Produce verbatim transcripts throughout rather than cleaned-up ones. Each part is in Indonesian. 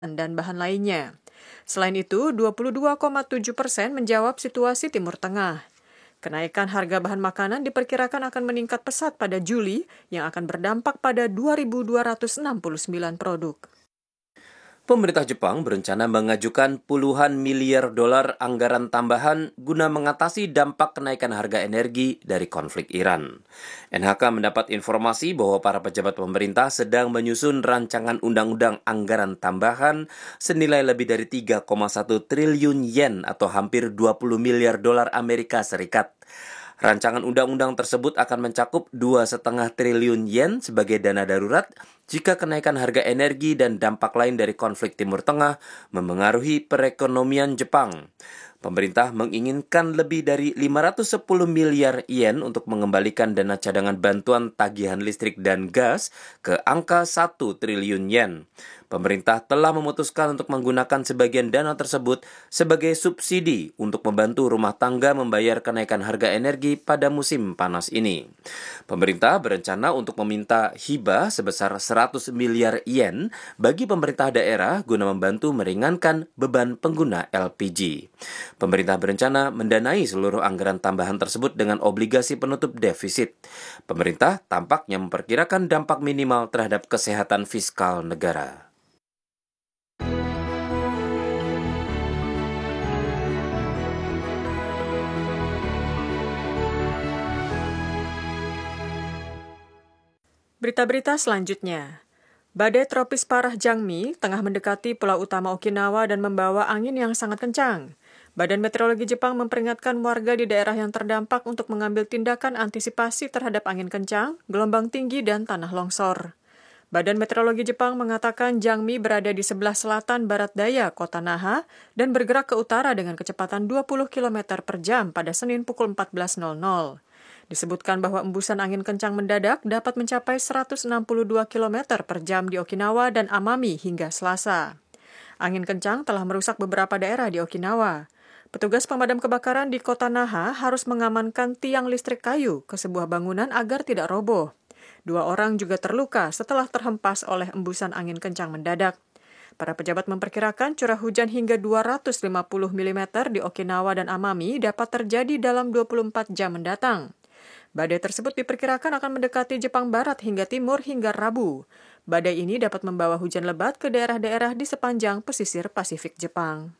dan bahan lainnya. Selain itu, dua puluh dua koma tujuh persen menjawab situasi Timur Tengah. Kenaikan harga bahan makanan diperkirakan akan meningkat pesat pada Juli yang akan berdampak pada dua ribu dua ratus enam puluh sembilan produk. Pemerintah Jepang berencana mengajukan puluhan miliar dolar anggaran tambahan guna mengatasi dampak kenaikan harga energi dari konflik Iran. N H K mendapat informasi bahwa para pejabat pemerintah sedang menyusun rancangan undang-undang anggaran tambahan senilai lebih dari tiga koma satu triliun yen atau hampir dua puluh miliar dolar Amerika Serikat. Rancangan undang-undang tersebut akan mencakup dua koma lima triliun yen sebagai dana darurat jika kenaikan harga energi dan dampak lain dari konflik Timur Tengah memengaruhi perekonomian Jepang. Pemerintah menginginkan lebih dari lima ratus sepuluh miliar yen untuk mengembalikan dana cadangan bantuan tagihan listrik dan gas ke angka satu triliun yen. Pemerintah telah memutuskan untuk menggunakan sebagian dana tersebut sebagai subsidi untuk membantu rumah tangga membayar kenaikan harga energi pada musim panas ini. Pemerintah berencana untuk meminta hibah sebesar seratus miliar yen bagi pemerintah daerah guna membantu meringankan beban pengguna L P G. Pemerintah berencana mendanai seluruh anggaran tambahan tersebut dengan obligasi penutup defisit. Pemerintah tampaknya memperkirakan dampak minimal terhadap kesehatan fiskal negara. Berita-berita selanjutnya. Badai tropis parah Jangmi tengah mendekati pulau utama Okinawa dan membawa angin yang sangat kencang. Badan Meteorologi Jepang memperingatkan warga di daerah yang terdampak untuk mengambil tindakan antisipasi terhadap angin kencang, gelombang tinggi, dan tanah longsor. Badan Meteorologi Jepang mengatakan Jangmi berada di sebelah selatan barat daya kota Naha dan bergerak ke utara dengan kecepatan dua puluh kilometer per jam pada Senin pukul empat belas nol nol. Disebutkan bahwa embusan angin kencang mendadak dapat mencapai seratus enam puluh dua kilometer per jam di Okinawa dan Amami hingga Selasa. Angin kencang telah merusak beberapa daerah di Okinawa. Petugas pemadam kebakaran di kota Naha harus mengamankan tiang listrik kayu ke sebuah bangunan agar tidak roboh. Dua orang juga terluka setelah terhempas oleh embusan angin kencang mendadak. Para pejabat memperkirakan curah hujan hingga dua ratus lima puluh milimeter di Okinawa dan Amami dapat terjadi dalam dua puluh empat jam mendatang. Badai tersebut diperkirakan akan mendekati Jepang Barat hingga Timur hingga Rabu. Badai ini dapat membawa hujan lebat ke daerah-daerah di sepanjang pesisir Pasifik Jepang.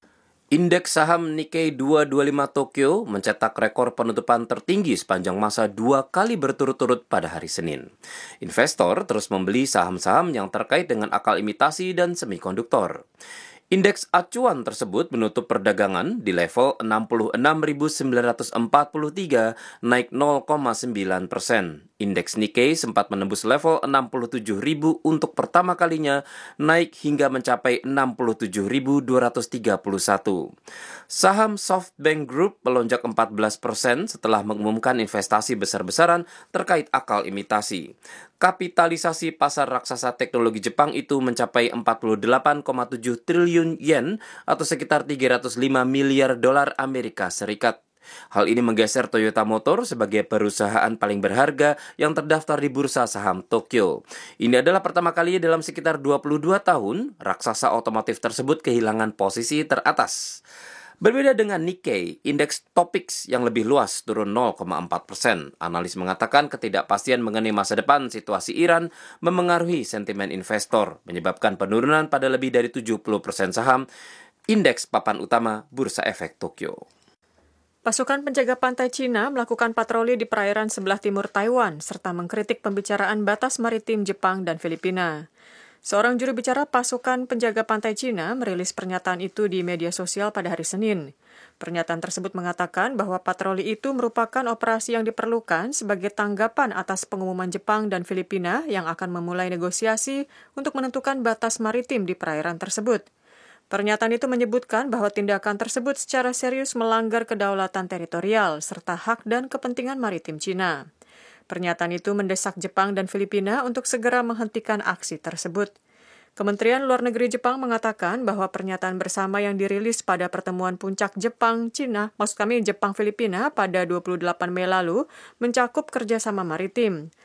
Indeks saham Nikkei dua ratus dua puluh lima Tokyo mencetak rekor penutupan tertinggi sepanjang masa dua kali berturut-turut pada hari Senin. Investor terus membeli saham-saham yang terkait dengan akal imitasi dan semikonduktor. Indeks acuan tersebut menutup perdagangan di level enam puluh enam ribu sembilan ratus empat puluh tiga, naik nol koma sembilan persen. Indeks Nikkei sempat menembus level enam puluh tujuh ribu untuk pertama kalinya, naik hingga mencapai enam puluh tujuh ribu dua ratus tiga puluh satu. Saham SoftBank Group melonjak empat belas persen setelah mengumumkan investasi besar-besaran terkait akal imitasi. Kapitalisasi pasar raksasa teknologi Jepang itu mencapai empat puluh delapan koma tujuh triliun yen atau sekitar tiga ratus lima miliar dolar Amerika Serikat. Hal ini menggeser Toyota Motor sebagai perusahaan paling berharga yang terdaftar di bursa saham Tokyo. Ini adalah pertama kalinya dalam sekitar dua puluh dua tahun raksasa otomotif tersebut kehilangan posisi teratas. Berbeda dengan Nikkei, indeks Topix yang lebih luas turun nol koma empat persen. Analis mengatakan ketidakpastian mengenai masa depan situasi Iran memengaruhi sentimen investor, menyebabkan penurunan pada lebih dari tujuh puluh persen saham indeks papan utama Bursa Efek Tokyo. Pasukan penjaga pantai Cina melakukan patroli di perairan sebelah timur Taiwan serta mengkritik pembicaraan batas maritim Jepang dan Filipina. Seorang juru bicara pasukan penjaga pantai Cina merilis pernyataan itu di media sosial pada hari Senin. Pernyataan tersebut mengatakan bahwa patroli itu merupakan operasi yang diperlukan sebagai tanggapan atas pengumuman Jepang dan Filipina yang akan memulai negosiasi untuk menentukan batas maritim di perairan tersebut. Pernyataan itu menyebutkan bahwa tindakan tersebut secara serius melanggar kedaulatan teritorial serta hak dan kepentingan maritim Cina. Pernyataan itu mendesak Jepang dan Filipina untuk segera menghentikan aksi tersebut. Kementerian Luar Negeri Jepang mengatakan bahwa pernyataan bersama yang dirilis pada pertemuan puncak Jepang-Cina, maksud kami Jepang-Filipina pada dua puluh delapan Mei lalu, mencakup kerjasama maritim.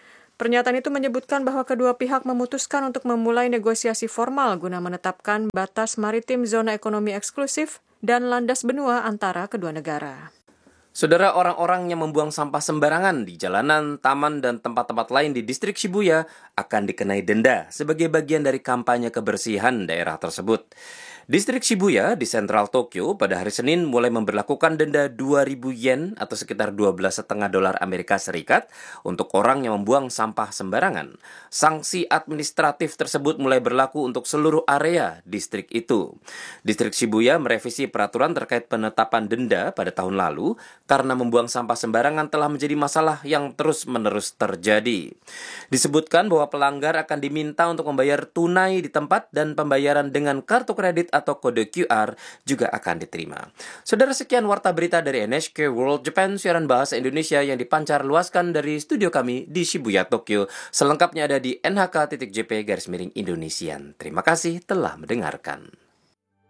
Pernyataan itu menyebutkan bahwa kedua pihak memutuskan untuk memulai negosiasi formal guna menetapkan batas maritim zona ekonomi eksklusif dan landas benua antara kedua negara. Saudara, orang-orang yang membuang sampah sembarangan di jalanan, taman, dan tempat-tempat lain di distrik Shibuya akan dikenai denda sebagai bagian dari kampanye kebersihan daerah tersebut. Distrik Shibuya di sentral Tokyo pada hari Senin mulai memberlakukan denda dua ribu yen atau sekitar dua belas koma lima dolar Amerika Serikat untuk orang yang membuang sampah sembarangan. Sanksi administratif tersebut mulai berlaku untuk seluruh area distrik itu. Distrik Shibuya merevisi peraturan terkait penetapan denda pada tahun lalu karena membuang sampah sembarangan telah menjadi masalah yang terus-menerus terjadi. Disebutkan bahwa pelanggar akan diminta untuk membayar tunai di tempat dan pembayaran dengan kartu kredit atau kode Q R juga akan diterima. Saudara, sekian warta berita dari N H K World Japan, siaran bahasa Indonesia yang dipancar luaskan dari studio kami di Shibuya, Tokyo. Selengkapnya ada di N H K titik J P garis miring Indonesian. Terima kasih telah mendengarkan.